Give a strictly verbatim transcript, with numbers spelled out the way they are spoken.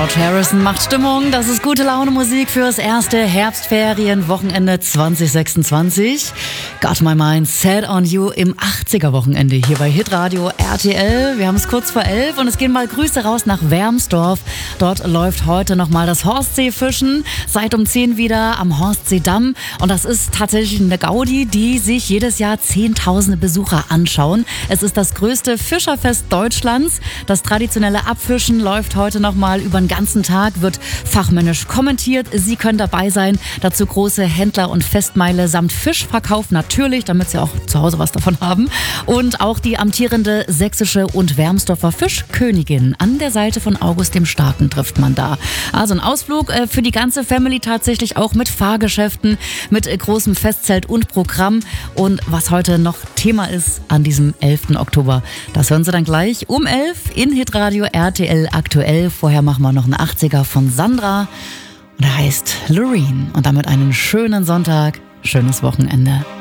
George Harrison macht Stimmung. Das ist gute Laune Musik fürs erste Herbstferienwochenende zwanzig sechsundzwanzig. Got My Mind Set on You im achtziger-Wochenende hier bei Hitradio R T L. Wir haben es kurz vor elf und es gehen mal Grüße raus nach Wermsdorf. Dort läuft heute nochmal das Horstseefischen. Seit um zehn wieder am Horstseedamm. Und das ist tatsächlich eine Gaudi, die sich jedes Jahr zehntausende Besucher anschauen. Es ist das größte Fischerfest Deutschlands. Das traditionelle Abfischen läuft heute nochmal über den ganzen Tag, wird fachmännisch kommentiert. Sie können dabei sein. Dazu große Händler und Festmeile samt Fischverkauf natürlich, damit Sie auch zu Hause was davon haben. Und auch die amtierende sächsische und Wermsdorfer Fischkönigin an der Seite von August dem Starken trifft man da. Also ein Ausflug für die ganze Family tatsächlich auch mit Fahrgeschäften, mit großem Festzelt und Programm. Und was heute noch Thema ist an diesem elften Oktober, das hören Sie dann gleich um elf in Hitradio R T L aktuell. Vorher machen wir noch einen achtziger von Sandra und er heißt Loreen. Und damit einen schönen Sonntag, schönes Wochenende.